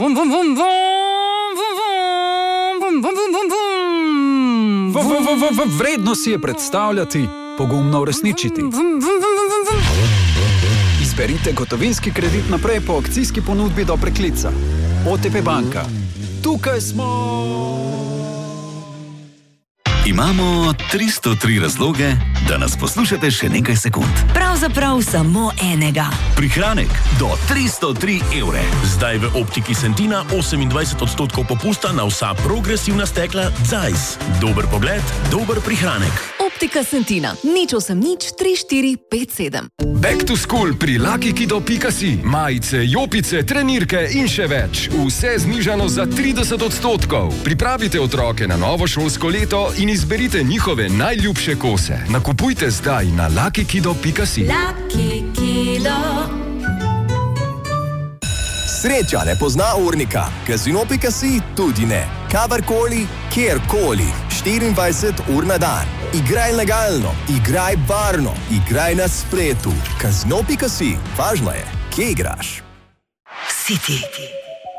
Vredno si je predstavljati, pogumno uresničiti. Izberite gotovinski kredit naprej po akcijski ponudbi do preklica. OTP banka. Tukaj smo! Imamo 303 razloge, da nas poslušate še nekaj sekund. Pravzaprav samo enega. Prihranek do 303 evre. Zdaj v Optiki Sentina 28% popusta na vsa progresivna stekla Zeiss. Dober pogled, dober prihranek. Optika Sentina. 0803457. Back to school pri LuckyKido.si. Majice, jopice, trenirke in še več. Vse znižano za 30%. Pripravite otroke na novo šolsko leto in izberite njihove najljubše kose. Nakupujte zdaj na LuckyKido.si. Lucky Kido. Sreča ne pozna urnika, Casino.si tudi ne. Kadarkoli, kjerkoli, 24 ur na dan. Igraj legalno, igraj varno, igraj na spletu. Casino.si, važno je, kje igraš. City.